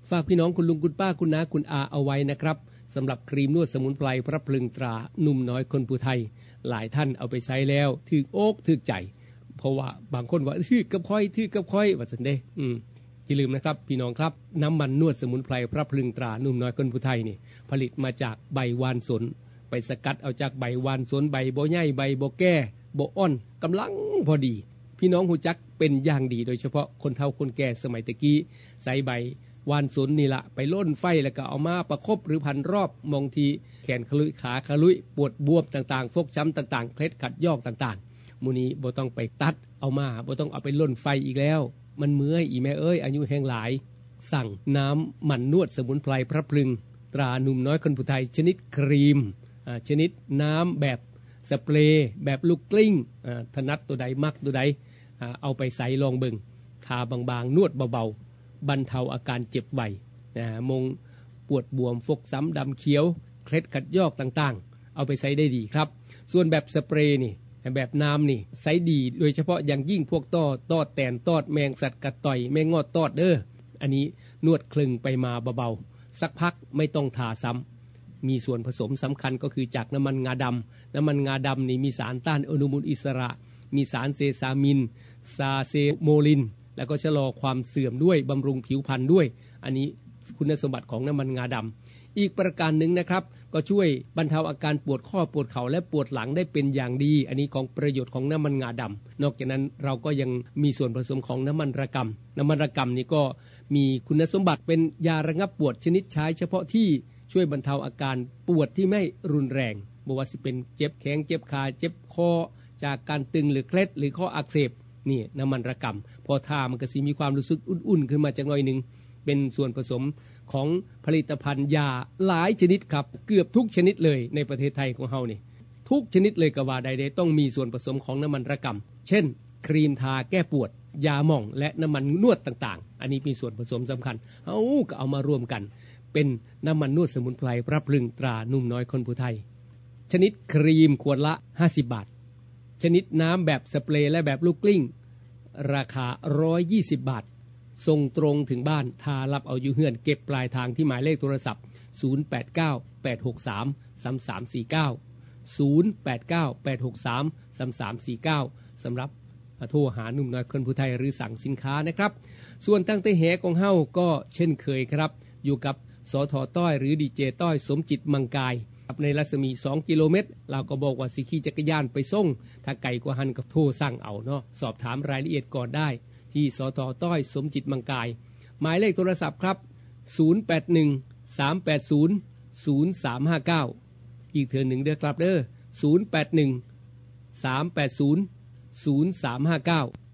ฝากพี่น้องคุณลุงคุณป้าคุณน้าคุณอาเอาไว้นะครับสำหรับครีมนวดสมุนไพรพระพลึงตรานุ่มน้อยคนผู้ไทยหลายท่านเอาไปใช้แล้วถึกอกถึกใจเพราะว่าบางคนว่าถือกับค่อยว่าซั่นเด้อย่าลืมนะครับพี่น้องครับน้ำมันนวดสมุนไพรพระพลึงตรานุ่มน้อยคนผู้ไทยนี่ผลิตมาจากใบวานสนไปสกัดเอาจากใบวานสนใบบ่ใหญ่ใบบ่แก่บ่อ่อนกำลังพอดีพี่น้องหูจักเป็นอย่างดีโดยเฉพาะคนเฒ่าคนแก่สมัยตะกี้ใส่ใบวานสนนี่ละไปล่นไฟแล้วก็เอามาประคบหรือพันรอบมองทีแขนขลุยขาขลุยปวดบวมต่างๆฟกช้ำต่างๆเคล็ดขัดยอกต่างๆมูนี้บ่ต้องไปตัดเอามาบ่ต้องเอาไปล่นไฟอีกแล้วมันเมื่อยอีแม่เอ้ยอายุแห้งหลายสั่งน้ำมันนวดสมุนไพรพระพลึงตราหนุ่มน้อยคนผู้ไทยชนิดครีมชนิดน้ำแบบสเปรย์แบบลูกกลิ้งถนัดตัวใดมักตัวใดเอาไปใส่ลองเบิ่งทาบางๆนวดเบาๆบรรเทาอาการเจ็บไวมงปวดบวมฟกช้ำดำเขียวเคล็ดขัดยอกต่างๆเอาไปใช้ได้ดีครับส่วนแบบสเปรย์นี่แบบน้ำนี่ใช้ดีโดยเฉพาะอย่างยิ่งพวกตอดแตนตอดแมงสัตว์กัดต่อยแมงงอดตอดอันนี้นวดคลึงไปมาเบาๆสักพักไม่ต้องทาซ้ำมีส่วนผสมสำคัญก็คือจากน้ำมันงาดำน้ำมันงาดำนี่มีสารต้านอนุมูลอิสระมีสารเซซามินซาเซโมลินแล้วก็ชะลอความเสื่อมด้วยบำรุงผิวพรรณด้วยอันนี้คุณสมบัติของน้ำมันงาดำอีกประการหนึ่งนะครับก็ช่วยบรรเทาอาการปวดข้อปวดเข่าและปวดหลังได้เป็นอย่างดีอันนี้ของประโยชน์ของน้ำมันงาดำนอกจากนั้นเราก็ยังมีส่วนผสมของน้ำมันระกำน้ำมันระกำนี่ก็มีคุณสมบัติเป็นยาระงับปวดชนิดใช้เฉพาะที่ช่วยบรรเทาอาการปวดที่ไม่รุนแรงบ่ว่าสิเป็นเจ็บแข้งเจ็บขาเจ็บคอจากการตึงหรือเคล็ดหรือข้ออักเสบนี่น้ำมันระกำพอทามันก็สิมีความรู้สึกอุ่นๆขึ้นมาจักหน่อยนึงเป็นส่วนผสมของผลิตภัณฑ์ยาหลายชนิดครับเกือบทุกชนิดเลยในประเทศไทยของเฮานี่ทุกชนิดเลยก็ว่าได้ต้องมีส่วนผสมของน้ำมันระกำเช่นครีมทาแก้ปวดยาหม่องและน้ำมันนวดต่างๆอันนี้มีส่วนผสมสำคัญเฮาก็เอามารวมกันเป็นน้ำมันนวดสมุนไพรพระพลึงตรานุ่มน้อยคนผู้ไทยชนิดครีมขวดละ50 บาทชนิดน้ำแบบสเปรย์และแบบลูกกลิ้งราคา120 บาทส่งตรงถึงบ้านทารับเอาอยู่เฮือนเก็บปลายทางที่หมายเลขโทรศัพท์0898633349 0898633349สำหรับโทรหาหนุ่มน้อยคนผู้ไทยหรือสั่งสินค้านะครับส่วนตั้งแต่แหของเฮาก็เช่นเคยครับอยู่กับสท.ต้อยหรือดีเจต้อยสมจิตมังกายในรัศมี2 กิโลเมตรเราก็บอกว่าสิขี่จักรยานไปส่งถ้าไกลกว่าหันก็โทรสั่งเอาเนาะสอบถามรายละเอียดก่อนได้ที่สท.ต้อยสมจิตมังกายหมายเลขโทรศัพท์ครับ0813800359อีกเทื่อหนึ่งเด้อครับเด้อ0813800359